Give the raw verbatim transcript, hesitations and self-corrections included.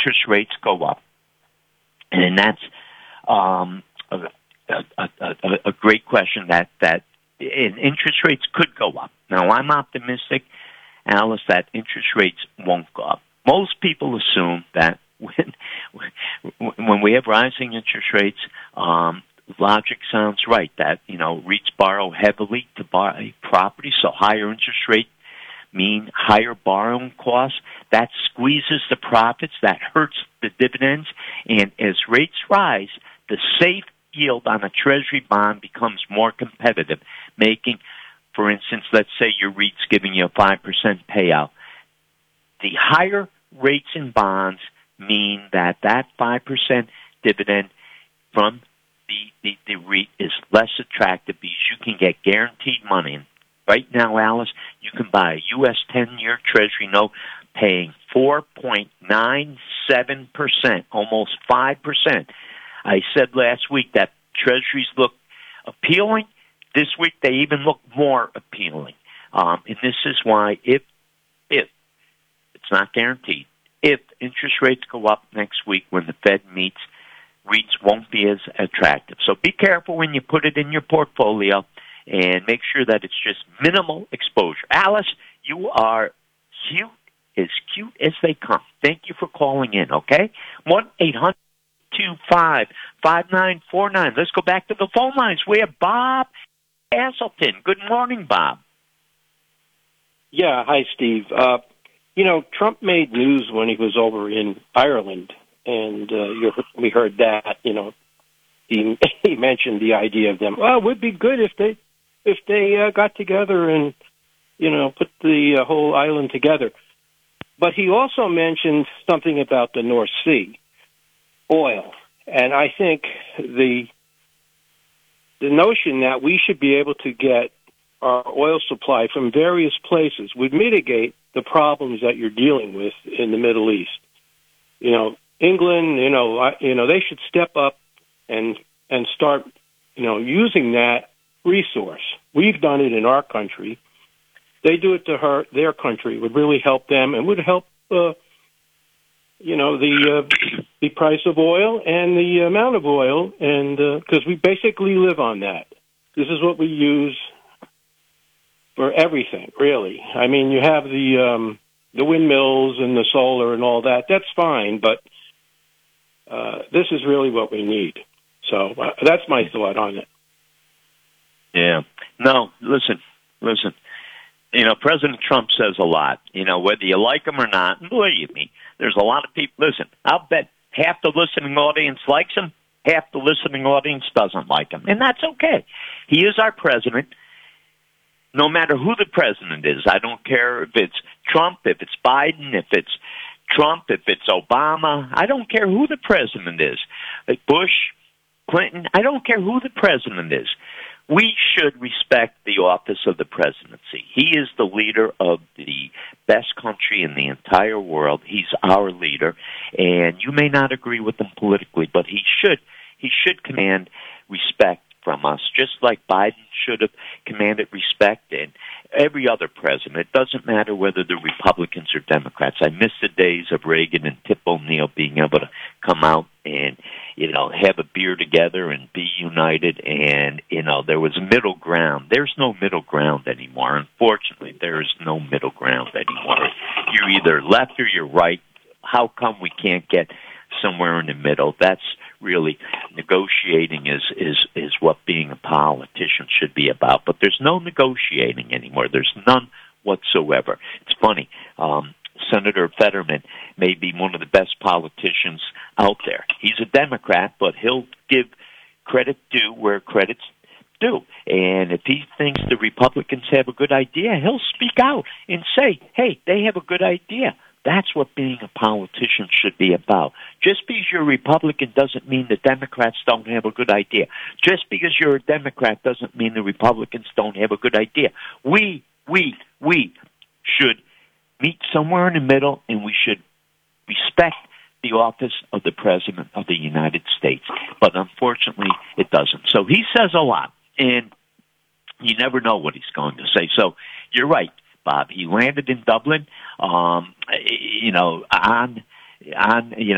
interest rates go up? And that's um, a, a, a, a great question. That that and interest rates could go up. Now, I'm optimistic, Alice, that interest rates won't go up. Most people assume that when when we have rising interest rates, um, logic sounds right. That you know, REITs borrow heavily to buy property, so higher interest rate mean higher borrowing costs. That squeezes the profits. That hurts the dividends. And as rates rise, the safe yield on a treasury bond becomes more competitive, making, for instance, let's say your REIT's giving you a five percent payout. The higher rates in bonds mean that that five percent dividend from the, the, the REIT is less attractive because you can get guaranteed money. And right now, Alice, you can buy a U S ten-year Treasury note paying four point nine seven percent, almost five percent. I said last week that Treasuries look appealing. This week, they even look more appealing. Um, and this is why if, if, it's not guaranteed, if interest rates go up next week when the Fed meets, REITs won't be as attractive. So be careful when you put it in your portfolio and make sure that it's just minimal exposure. Alice, you are cute, as cute as they come. Thank you for calling in, okay? one eight hundred two five five nine four nine. Let's go back to the phone lines. We have Bob Castleton. Good morning, Bob. Yeah, hi, Steve. Uh, you know, Trump made news when he was over in Ireland, and uh, you, we heard that, you know. He, he mentioned the idea of them, well, it would be good if they if they uh, got together and, you know, put the uh, whole island together. But he also mentioned something about the North Sea, oil. And I think the the notion that we should be able to get our oil supply from various places would mitigate the problems that you're dealing with in the Middle East. You know, England, you know, I, you know, they should step up and and start, you know, using that resource. We've done it in our country. They do it to her, their country. It would really help them and would help, uh, you know, the uh, the price of oil and the amount of oil, and because uh, we basically live on that. This is what we use for everything, really. I mean, you have the um, the windmills and the solar and all that. That's fine, but uh, this is really what we need. So uh, that's my thought on it. Yeah. No, listen, listen. You know, President Trump says a lot, you know, whether you like him or not. And believe me, there's a lot of people. Listen, I'll bet half the listening audience likes him, half the listening audience doesn't like him. And that's okay. He is our president. No matter who the president is, I don't care if it's Trump, if it's Biden, if it's Trump, if it's Obama. I don't care who the president is. Like Bush, Clinton, I don't care who the president is. We should respect the office of the presidency. He is the leader of the best country in the entire world. He's our leader, and you may not agree with him politically, but he should he should command respect from us, just like Biden should have commanded respect, and every other president. It doesn't matter whether they're Republicans or Democrats. I miss the days of Reagan and Tip O'Neill being able to come out and, you know, have a beer together and be united, and, you know, there was a middle ground. There's no middle ground anymore. Unfortunately, there is no middle ground anymore. You're either left or you're right. How come we can't get somewhere in the middle? That's really negotiating is, is, is what being a politician should be about. But there's no negotiating anymore. There's none whatsoever. It's funny. Um, Senator Fetterman may be one of the best politicians out there. He's a Democrat, but he'll give credit due where credit's due. And if he thinks the Republicans have a good idea, he'll speak out and say, hey, they have a good idea. That's what being a politician should be about. Just because you're a Republican doesn't mean the Democrats don't have a good idea. Just because you're a Democrat doesn't mean the Republicans don't have a good idea. We, we, we should meet somewhere in the middle, and we should respect the office of the President of the United States. But unfortunately, it doesn't. So he says a lot, and you never know what he's going to say. So you're right, Bob. He landed in Dublin, um, you know, on, on, you know,